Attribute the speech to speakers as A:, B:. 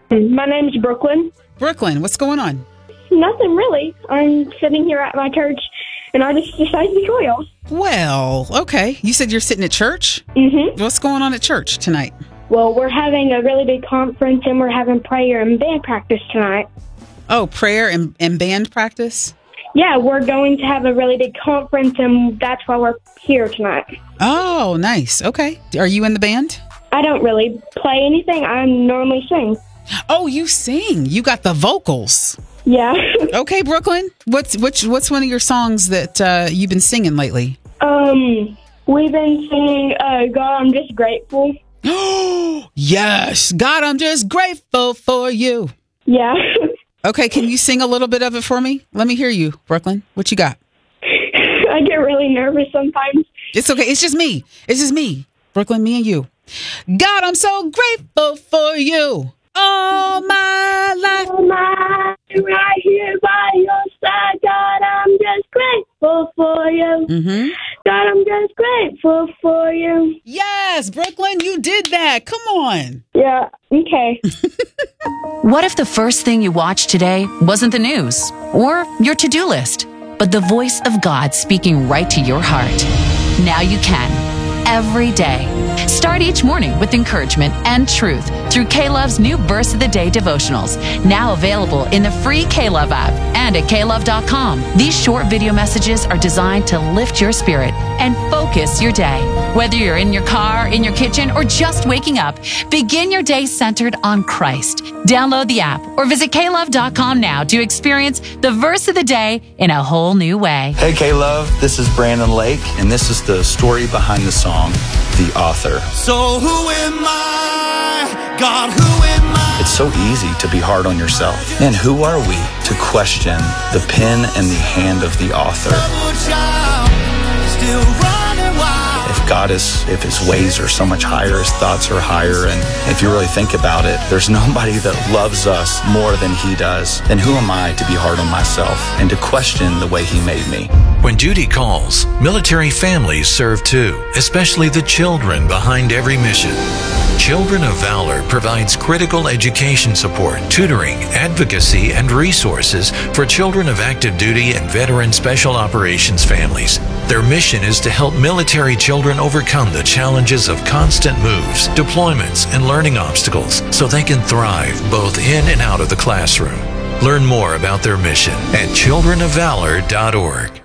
A: My name's Brooklyn.
B: Brooklyn, what's going on?
A: Nothing really. I'm sitting here at my church, and I just decided to join y'all.
B: Well, okay. You said you're sitting at church?
A: Mm-hmm.
B: What's going on at church tonight?
A: Well, we're having a really big conference, and we're having prayer and band practice tonight.
B: Oh, prayer and band practice?
A: Yeah, we're going to have a really big conference, and that's why we're here tonight.
B: Oh, nice. Okay. Are you in the band?
A: I don't really play anything. I normally sing.
B: Oh, you sing. You got the vocals.
A: Yeah.
B: Okay, Brooklyn. What's one of your songs that you've been singing lately?
A: We've been singing God, I'm Just Grateful.
B: Oh, yes. God, I'm just grateful for you.
A: Yeah.
B: Okay, can you sing a little bit of it for me? Let me hear you, Brooklyn. What you got?
A: I get really nervous sometimes.
B: It's okay. It's just me. It's just me. Brooklyn, me and you. God, I'm so grateful for you. All my life.
A: All my life, right here by your side. God, I'm just grateful for you.
B: Mm-hmm.
A: God, I'm just grateful for you.
B: Yes, Brooklyn, you did that. Come on.
A: Yeah, okay.
C: What if the first thing you watched today wasn't the news or your to-do list, but the voice of God speaking right to your heart? Now you can. Every day. Start each morning with encouragement and truth through K-Love's new Verse of the Day devotionals, now available in the free K-Love app and at klove.com. These short video messages are designed to lift your spirit and focus your day. Whether you're in your car, in your kitchen, or just waking up, begin your day centered on Christ. Download the app or visit klove.com now to experience the Verse of the Day in a whole new way.
D: Hey K-Love, this is Brandon Lake, and this is the story behind the song, The Author.
E: So who am I? God, who am I?
D: It's so easy to be hard on yourself. And who are we to question the pen and the hand of the author? If his ways are so much higher, his thoughts are higher, and if you really think about it, there's nobody that loves us more than he does. Then who am I to be hard on myself and to question the way he made me?
F: When duty calls, military families serve too, especially the children behind every mission. Children of Valor provides critical education support, tutoring, advocacy, and resources for children of active duty and veteran special operations families. Their mission is to help military children overcome the challenges of constant moves, deployments, and learning obstacles so they can thrive both in and out of the classroom. Learn more about their mission at childrenofvalor.org.